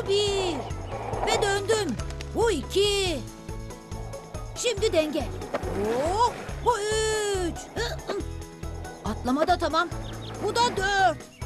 bir. Ve döndüm. Bu iki. Şimdi denge. Oh, bu üç. Atlama da tamam. Bu da dört.